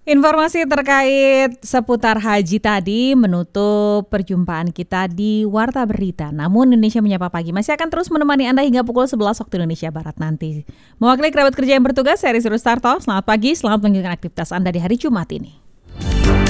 Informasi terkait seputar haji tadi menutup perjumpaan kita di Warta Berita. Namun Indonesia Menyapa Pagi masih akan terus menemani Anda hingga pukul 11 waktu Indonesia Barat nanti. Mewakili kerabat kerja yang bertugas, saya Rizky Rustarto. Selamat pagi, selamat menjalankan aktivitas Anda di hari Jumat ini.